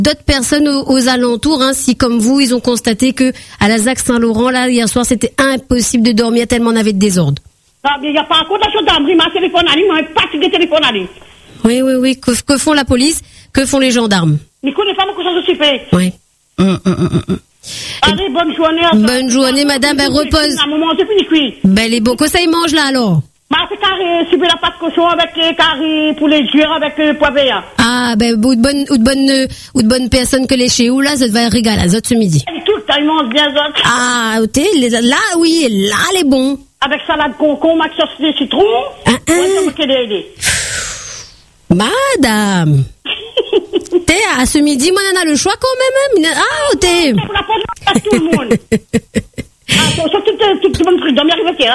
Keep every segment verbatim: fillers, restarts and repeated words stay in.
d'autres personnes aux, aux alentours, hein, si comme vous, ils ont constaté que à la ZAC Saint-Laurent, là, hier soir, c'était impossible de dormir tellement on avait de désordre. Il n'y a pas encore de gendarmerie, ma téléphone à lui, moi, pas de téléphone à lui. Oui, oui, oui. Que, que font la police? Que font les gendarmes? Mais connaît pas beaucoup de s'occuper. Oui. Hum, hum, hum, hum. Allez, bonne journée. Bonne journée, madame, elle repose. À un moment, c'est fini, cuit. Ben, les bons, que ça, ils mangent là, alors? Bah, c'est carré, subir la pâte cochon avec carré pour les joueurs avec euh, poivre. Ah, ben, ou de bonnes, ou de bonnes, euh, ou de bonnes personnes que les chez où, là, ça va régaler, ça, ce midi. Tout le temps, ils mangent bien, ça. Ah, t'es, là, oui, là, les bons. Avec salade concombre, avec sauce de citron. Ah, ah. Ouais, ça me fait aider. Madame. T'es, à ce midi, moi, on a le choix quand même, hein. Ah, t'es. Pour la poche à tout le monde. Ah, surtout, tout le monde pris dormir avec elle.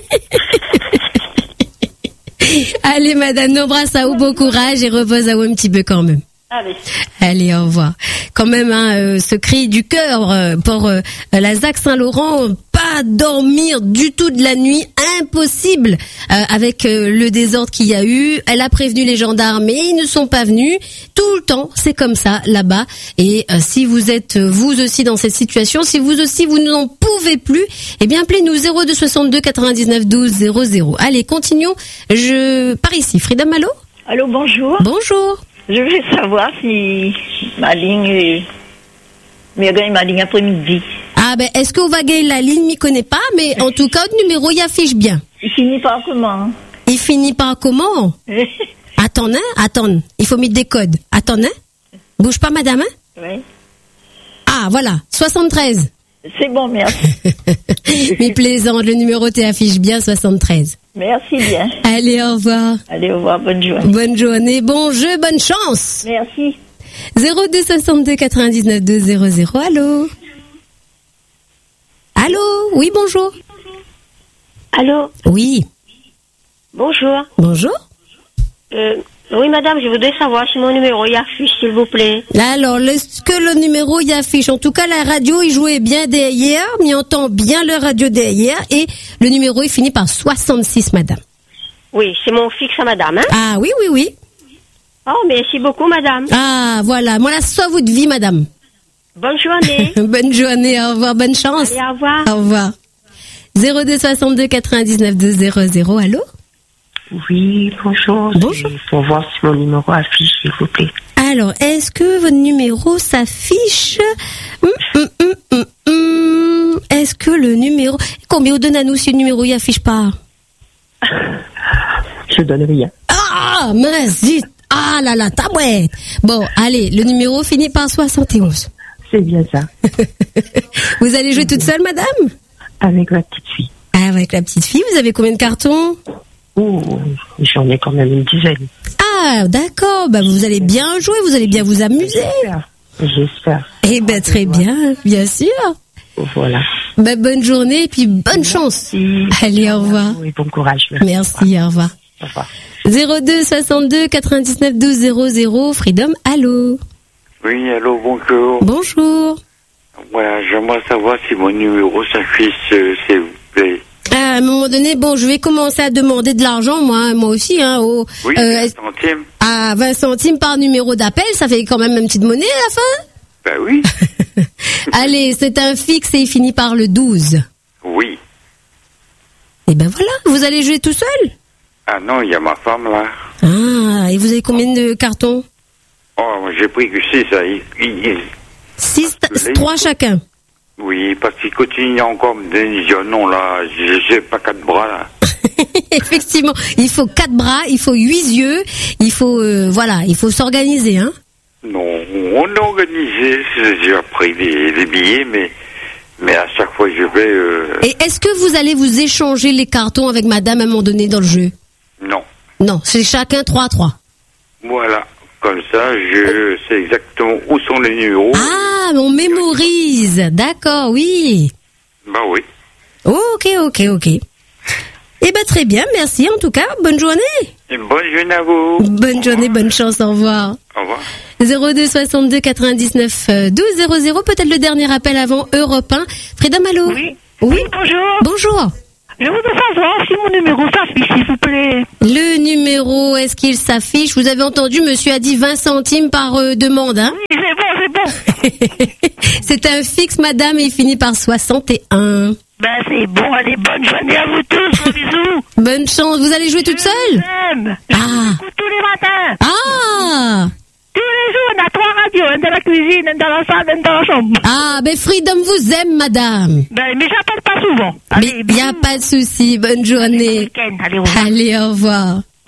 Allez, madame, nos bras à vous, bon courage et repose à vous un petit peu quand même. Allez. Allez, au revoir. Quand même, hein, euh, ce cri du cœur euh, pour euh, la ZAC Saint-Laurent, pas dormir du tout de la nuit, impossible euh, avec euh, le désordre qu'il y a eu. Elle a prévenu les gendarmes, mais ils ne sont pas venus. Tout le temps, c'est comme ça là-bas. Et euh, si vous êtes euh, vous aussi dans cette situation, si vous aussi vous n'en pouvez plus, eh bien appelez-nous zéro deux soixante-deux quatre-vingt-dix-neuf douze zéro zéro. Allez, continuons. Je par ici, Frida Malo. Allô, bonjour. Bonjour. Je voulais savoir si ma ligne, est... mais gagne ma ligne après-midi. Ah ben, est-ce que vous va gagner la ligne, m'y connaît pas, mais en tout cas, le numéro, il affiche bien. Il finit par comment? Il finit par comment? Attends, hein, attends. Il faut mettre des codes. Attends, hein. Bouge pas, madame, hein. Oui. Ah, voilà, soixante-treize. C'est bon, merci. Mais plaisante, le numéro t'affiche bien, soixante-treize. Merci bien. Allez, au revoir. Allez, au revoir, bonne journée. Bonne journée, bon jeu, bonne chance. Merci. zéro deux soixante-deux quatre-vingt-dix-neuf douze zéro zéro, allô? Allô? Oui, bonjour. Allô? Oui. Bonjour. Bonjour. Euh, oui, madame, je voudrais savoir si mon numéro y affiche, s'il vous plaît. Là, alors, est-ce que le numéro y affiche? En tout cas, la radio, il jouait bien derrière, on entend bien le radio derrière, et le numéro, il finit par soixante-six, madame. Oui, c'est mon fixe à madame, hein? Ah, oui, oui, oui. Oh, merci beaucoup, madame. Ah, voilà. Moi, la sauve votre vie, madame. Bonne journée. Bonne journée, au revoir, bonne chance. Allez, au revoir. Au revoir. zéro deux soixante-deux quatre-vingt-dix-neuf douze zéro zéro, allô? Oui, bonjour. Bonjour. Pour voir si mon numéro affiche, s'il vous plaît. Alors, est-ce que votre numéro s'affiche? hum, hum, hum, hum, hum. Est-ce que le numéro... Combien vous donne à nous si le numéro y affiche pas? Je donne rien. Ah, mince, zut. Ah là là, tabouette. Bon, allez, le numéro finit par soixante et onze. C'est bien ça. Vous allez jouer toute seule, madame? Avec la petite fille. Avec la petite fille, vous avez combien de cartons? Oh, j'en ai quand même une dizaine. Ah, d'accord. Bah, vous allez bien jouer, vous allez bien vous amuser. J'espère. J'espère. Eh ben, très bien, bien sûr. Voilà. Bah, bonne journée et puis bonne chance. Allez, au revoir. Oui, bon courage. Merci. Merci, au revoir. Au revoir. zéro deux soixante-deux quatre-vingt-dix-neuf douze zéro zéro, Freedom, allô? Oui, allô, bonjour. Bonjour. Voilà, j'aimerais savoir si mon numéro s'affiche, euh, s'il vous plaît. À un moment donné, bon, je vais commencer à demander de l'argent, moi, moi aussi, hein, au, Oui, euh, vingt centimes. à vingt centimes par numéro d'appel, ça fait quand même une petite monnaie à la fin. Ben oui. Allez, c'est un fixe et il finit par le douze. Oui. Et ben voilà, vous allez jouer tout seul? Ah non, il y a ma femme là. Ah, et vous avez combien de cartons? Oh, j'ai pris que six, ça. Il, il, il- Six, trois chacun. Oui, parce qu'il continue encore à me dire oh non là, j'ai j'ai pas quatre bras là. Effectivement, il faut quatre bras, il faut huit yeux, il faut, euh, voilà, il faut s'organiser, hein. Non, on a organisé, j'ai pris les, les billets, mais mais à chaque fois que je vais, euh, Et est-ce que vous allez vous échanger les cartons avec madame à un moment donné dans le jeu? non. Non, c'est chacun trois à trois. Voilà, comme ça, je sais exactement où sont les numéros. Ah, on mémorise, d'accord, oui. Bah oui. Ok, ok, ok. Eh ben très bien, merci en tout cas, bonne journée. Et bonne journée à vous. Bonne journée, bonne chance, au revoir. Au revoir. zéro deux soixante-deux quatre-vingt-dix-neuf douze zéro zéro, peut-être le dernier appel avant Europe un. Frida Malo. Oui. Oui. Oui, bonjour. Bonjour. Je voudrais savoir si mon numéro s'affiche, s'il vous plaît. Le numéro, est-ce qu'il s'affiche? Vous avez entendu, monsieur a dit vingt centimes par euh, demande, hein? Oui, c'est bon, c'est bon. C'est un fixe, madame, et il finit par soixante et un. Ben, c'est bon, allez, bonne journée à vous tous, gros bisous. Bonne chance, vous allez jouer toute seule? Je vous aime. Je Ah. vous écoute tous les matins. Ah! Tous les jours, on a trois radios, une dans la cuisine, une dans la salle, une dans la chambre. Ah, ben Freedom vous aime, madame. Ben, mais j'appelle pas souvent. Mais Allez, il n'y a bisous. pas de souci, bonne Bon journée. week-end. Allez, au revoir. Allez, au revoir.